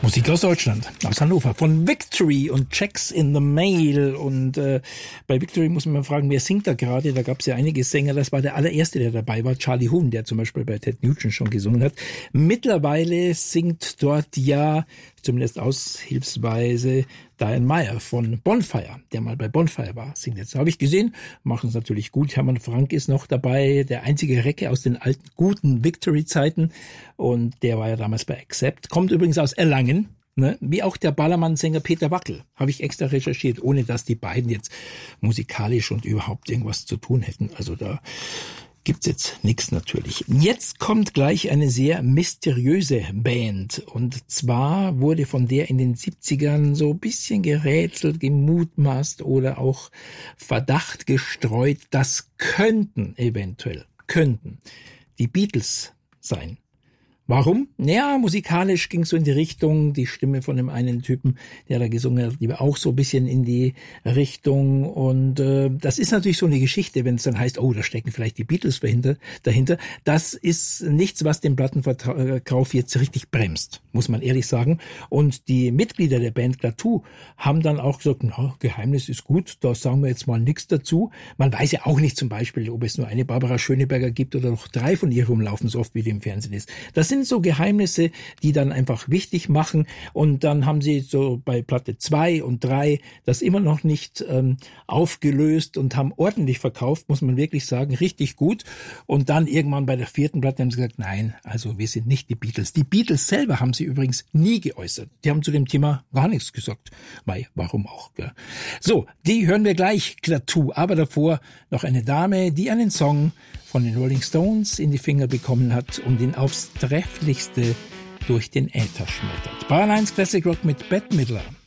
Musik aus Deutschland, aus Hannover, von Victory und Checks in the Mail. Und bei Victory muss man mal fragen, wer singt da gerade? Da gab es ja einige Sänger. Das war der allererste, der dabei war, Charlie Huhn, der zum Beispiel bei Ted Nugent schon gesungen hat. Mittlerweile singt dort ja, zumindest aushilfsweise, Diane Meyer von Bonfire, der mal bei Bonfire war, singt jetzt. Habe ich gesehen, machen es natürlich gut. Hermann Frank ist noch dabei, der einzige Recke aus den alten, guten Victory-Zeiten. Und der war ja damals bei Accept. Kommt übrigens aus Erlangen, ne? Wie auch der Ballermann-Sänger Peter Wackel. Habe ich extra recherchiert, ohne dass die beiden jetzt musikalisch und überhaupt irgendwas zu tun hätten. Also da gibt's jetzt nichts natürlich. Jetzt kommt gleich eine sehr mysteriöse Band. Und zwar wurde von der in den 70ern so ein bisschen gerätselt, gemutmaßt oder auch Verdacht gestreut, das könnten die Beatles sein. Warum? Ja, musikalisch ging es so in die Richtung, die Stimme von dem einen Typen, der da gesungen hat, die war auch so ein bisschen in die Richtung. Und das ist natürlich so eine Geschichte, wenn es dann heißt, oh, da stecken vielleicht die Beatles dahinter. Das ist nichts, was den Plattenverkauf jetzt richtig bremst, muss man ehrlich sagen. Und die Mitglieder der Band Klaatu haben dann auch gesagt, na, Geheimnis ist gut, da sagen wir jetzt mal nichts dazu. Man weiß ja auch nicht zum Beispiel, ob es nur eine Barbara Schöneberger gibt oder noch 3 von ihr rumlaufen, so oft wie die im Fernsehen ist. Das sind so Geheimnisse, die dann einfach wichtig machen. Und dann haben sie so bei Platte 2 und 3 das immer noch nicht aufgelöst und haben ordentlich verkauft, muss man wirklich sagen, richtig gut. Und dann irgendwann bei der 4. Platte haben sie gesagt, nein, also wir sind nicht die Beatles. Die Beatles selber haben sie übrigens nie geäußert. Die haben zu dem Thema gar nichts gesagt. Weil, warum auch? Gell? So, die hören wir gleich, Klaatu. Aber davor noch eine Dame, die einen Song von den Rolling Stones in die Finger bekommen hat und ihn aufs Trefflichste durch den Äther schmettert. Bayern 1 Classic Rock mit Bette Midler.